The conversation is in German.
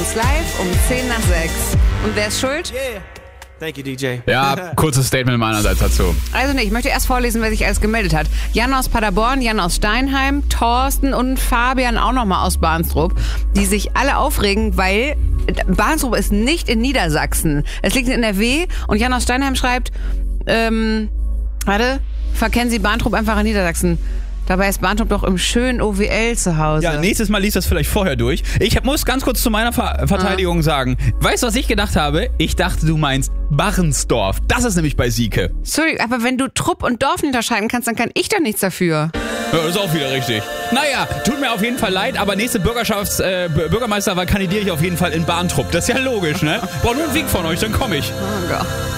uns live um 10 nach 6. Und wer ist schuld? Yeah. Thank you, DJ. Ja, kurzes Statement meinerseits dazu. Also ich möchte erst vorlesen, wer sich alles gemeldet hat. Jan aus Paderborn, Jan aus Steinheim, Thorsten und Fabian auch nochmal aus Barnstrup, die sich alle aufregen, weil Barnstrup ist nicht in Niedersachsen. Es liegt in NRW und Jan aus Steinheim schreibt, verkennen Sie Barnstrup einfach in Niedersachsen. Dabei ist Barnstrup doch im schönen OWL zu Hause. Ja, nächstes Mal liest das vielleicht vorher durch. Ich muss ganz kurz zu meiner Verteidigung sagen. Weißt du, was ich gedacht habe? Ich dachte, du meinst Barrensdorf. Das ist nämlich bei Sieke. Sorry, aber wenn du Trupp und Dorf nicht unterscheiden kannst, dann kann ich doch nichts dafür. Ja, ist auch wieder richtig. Naja, tut mir auf jeden Fall leid, aber nächste Bürgermeisterwahl kandidiere ich auf jeden Fall in Barntrupp. Das ist ja logisch, ne? Braucht nur einen Wink von euch, dann komme ich. Oh Gott.